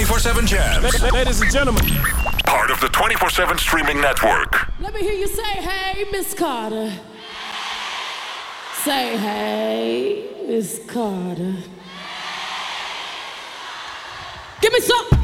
24/7 Jams. Ladies and gentlemen. Part of the 24/7 streaming network. Let me hear you say, hey, Miss Carter. Say, hey, Miss Carter. Give me some.